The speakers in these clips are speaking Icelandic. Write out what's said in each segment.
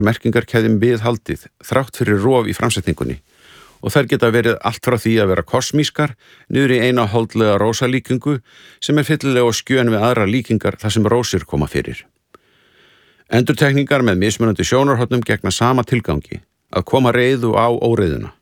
merkingarkeðjum viðhaldið þrátt fyrir rof í framsetningunni og þær geta verið allt frá því að vera kosmískar niður í eina holdlega rósalíkingu sem fyllilega og skjön við aðra líkingar þar sem rósir koma fyrir. Endurtekningar með mismunandi sjónarhornum gegna sama tilgangi, að koma reiðu á óreiðuna.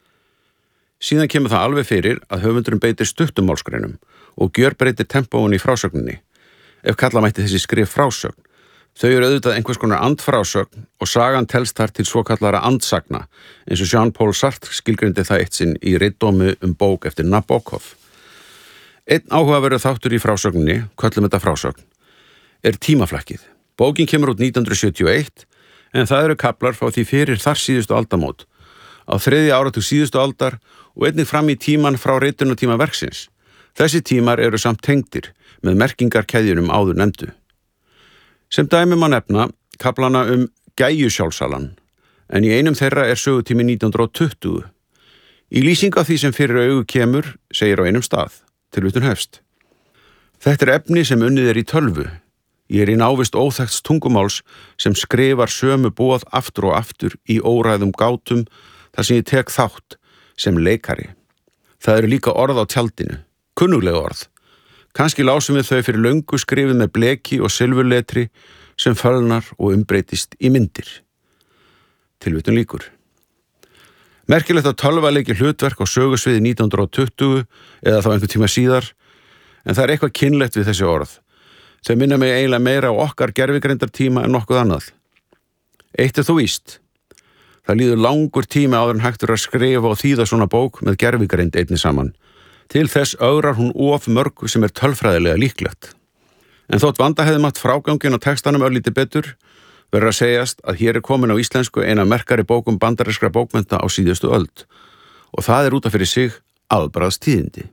Síðan kemur það alveg fyrir að höfundurinn beitir stuttum málsgreinum og gjörbreytir tempóinu í frásögninni, ef kalla mætti þessi skrif frásögn. Þau eru auðvitað einhvers konar andfrásögn og sagan telst þar til svokallara andsagna, eins og Jean-Paul Sartre skilgreindi það eitt sinn í ritdómi bók eftir Nabokov. Einn áhugaverður þáttur í frásögninni, köllum þetta frásögn, er tímaflakkið. Bókin kemur út 1971, en það eru kaflar frá því fyrir þar síðustu aldamót, á 3. áratug síðustu aldar og einnig fram í tíman frá ritunartíma verksins. Þessi tímar eru samt tengdir með merkingarkeðjunum áður nefndu. Sem dæmi má nefna kaflana gæjusjálfsalan, en í einum þeirra er sögutími 1920. Í lýsing af því sem fyrir augu kemur, segir á einum stað, tilvitnun hefst. Þetta er efni sem unnið er í tölvu. Ég er í návist óþekkts tungumáls sem skrifar sömu boð aftur og aftur í óræðum gátum þar sem ég tek þátt sem leikari. Það eru líka orð á tjaldinu, kunnugleg orð. Kannski lásum við þau fyrir löngu skrifið með bleki og silfurletri sem fölnar og umbreytist í myndir. Tilvitnun lýkur. Merkilegt að tölva leiki hlutverk á sögusviði 1920 eða þá einhvern tíma síðar, en það er eitthvað kynlegt við þessi orð. Þau minna mig eiginlega meira á okkar gervigreindartíma en nokkuð annað. Eitt er þó víst. Það líður langur tími áður en hægt að skrifa og þýða svona bók með gervigreind einni saman. Til þess ögrar hún of mörgu sem er tölfræðilega líklegt. En þótt vanda hefði mátt frágangin á textanum örlítið betur, verður að segjast að hér er komin á íslensku eina merkari bókum bandarískra bókmennta á síðustu öld. Og það er út af fyrir sig afbragðstíðindi.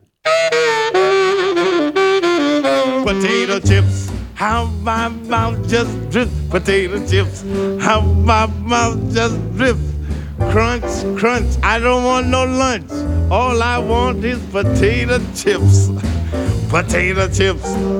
Potato chips, how my mouth just drips. Potato chips, how my mouth just drips. Crunch, crunch, I don't want no lunch. All I want is potato chips. Potato chips,